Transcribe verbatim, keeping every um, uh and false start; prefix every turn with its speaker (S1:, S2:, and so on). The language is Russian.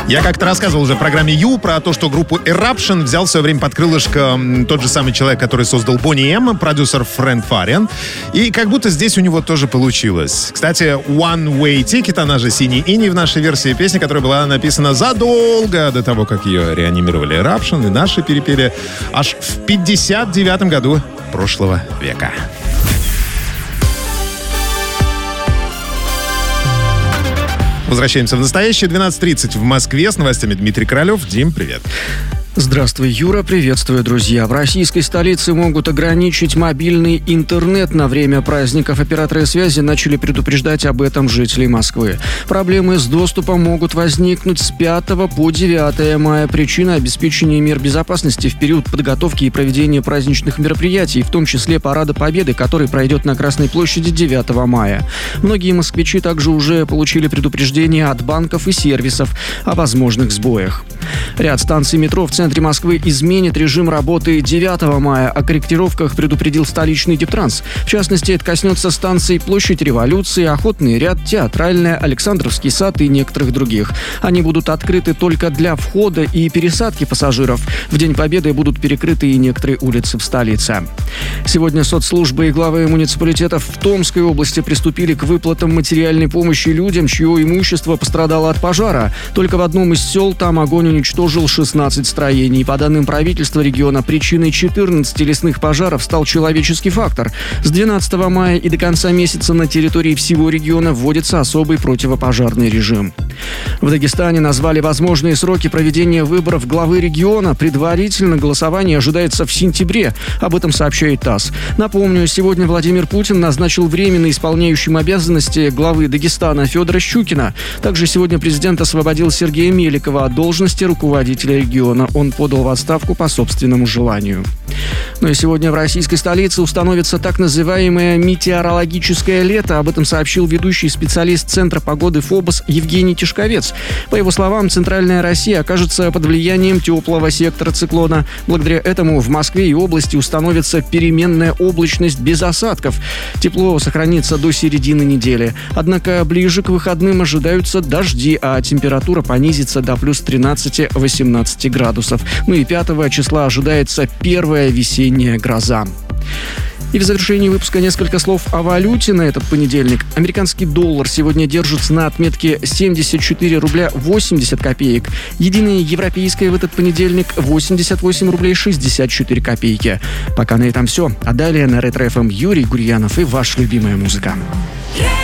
S1: Я как-то рассказывал уже в программе Ю про то, что группу Eruption взял в свое время под крылышко тот же самый человек, который создал Boney M, продюсер Фрэнк Фариан. И как будто здесь у него тоже получилось. Кстати, One Way Ticket, она же Синий иней в нашей версии песни, которая была написана задолго до того, как ее реанимировали Eruption, и наши перепели аж в пятьдесят девятом году прошлого века. Возвращаемся в настоящее. двенадцать тридцать в Москве. С новостями Дмитрий Королев. Дим, привет.
S2: Здравствуй, Юра. Приветствую, друзья. В российской столице могут ограничить мобильный интернет на время праздников. Операторы связи начали предупреждать об этом жителей Москвы. Проблемы с доступом могут возникнуть с пятого по девятое мая. Причина — обеспечения мер безопасности в период подготовки и проведения праздничных мероприятий, в том числе Парада Победы, который пройдет на Красной площади девятого мая. Многие москвичи также уже получили предупреждения от банков и сервисов о возможных сбоях. Ряд станций метро в центре Москвы изменит режим работы девятого мая. О корректировках предупредил столичный Дептранс. В частности, это коснется станций Площадь Революции, Охотный ряд, Театральная, Александровский сад и некоторых других. Они будут открыты только для входа и пересадки пассажиров. В День Победы будут перекрыты и некоторые улицы в столице. Сегодня соцслужбы и главы муниципалитетов в Томской области приступили к выплатам материальной помощи людям, чье имущество пострадало от пожара. Только в одном из сел там огонь уничтожил шестнадцать строений. По данным правительства региона, причиной четырнадцати лесных пожаров стал человеческий фактор. С двенадцатого мая и до конца месяца на территории всего региона вводится особый противопожарный режим. В Дагестане назвали возможные сроки проведения выборов главы региона. Предварительно голосование ожидается в сентябре. Об этом сообщает ТАСС. Напомню, сегодня Владимир Путин назначил временно исполняющим обязанности главы Дагестана Федора Щукина. Также сегодня президент освободил Сергея Меликова от должности руководителя региона. Он подал в отставку по собственному желанию. Ну и сегодня в российской столице установится так называемое метеорологическое лето. Об этом сообщил ведущий специалист Центра погоды ФОБОС Евгений Тишковец. По его словам, центральная Россия окажется под влиянием теплого сектора циклона. Благодаря этому в Москве и области установится переменная облачность без осадков. Тепло сохранится до середины недели. Однако ближе к выходным ожидаются дожди, а температура понизится до плюс тринадцати-восемнадцати градусов. Ну и пятого числа ожидается первая весенняя гроза. И в завершении выпуска несколько слов о валюте на этот понедельник. Американский доллар сегодня держится на отметке семьдесят четыре рубля восемьдесят копеек. Единая европейская в этот понедельник восемьдесят восемь рублей шестьдесят четыре копейки. Пока на этом все. А далее на Ретро-эф эм Юрий Гурьянов и ваша любимая музыка.